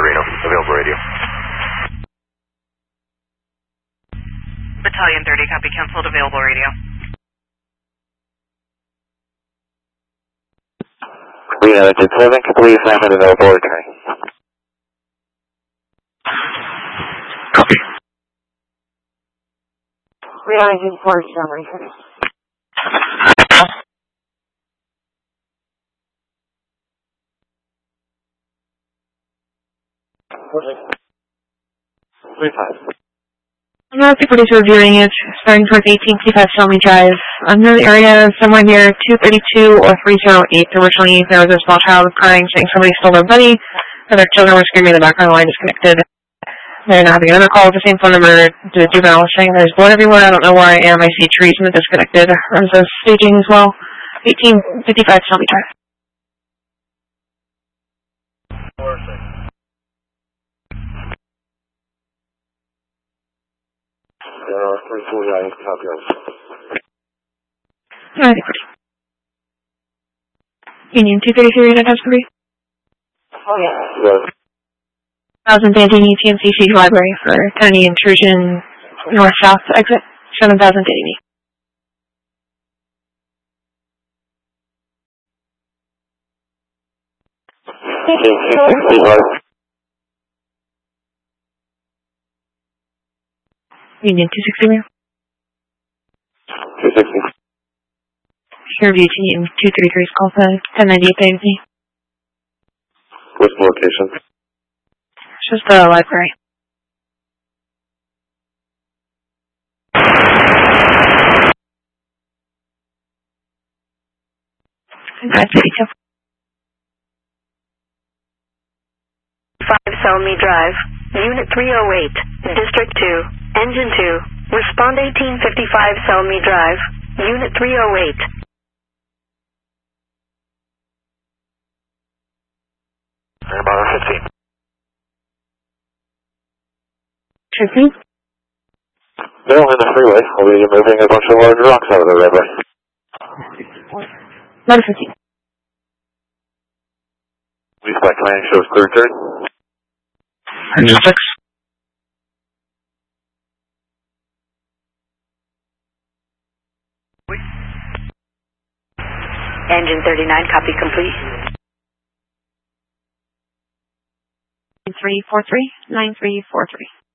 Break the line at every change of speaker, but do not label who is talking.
Reno, available radio.
Battalion 30, copy, canceled, available radio.
Reno, that's 7, complete assignment, available return. Copy.
Reno, engine 4, summary.
I'm not the producer reviewing it, starting towards 1855 Shelby Drive. Under the area, somewhere near 232 or 308, originally there was a small child crying, saying somebody stole their buddy. Other children were screaming in the background, line disconnected. They're now having another call with the same phone number to the juvenile saying there's blood everywhere, I don't know where I am, I see trees in the disconnected. There's a staging as well. 1855 Shelby Drive. Union 233, Unit Escovy.
Oh, yeah.
1000 Bandini, TNCC Library for Kennedy Intrusion, north-south exit, 7000 Bandini. Union 260.
260.
Fairview to Union 233's call sign, 1098 Bandini.
What's the location?
It's just the library. That's 82.
5 Selmy Drive, Unit 308, District 2, Engine 2, respond 1855 Selmy Drive, Unit 308.
About 15.
15?
They're on the freeway. We'll be moving a bunch of large rocks out of the river.
Not 15.
Police by command shows clear turn.
Engine 6.
Engine 39, copy complete.
9343, 9343.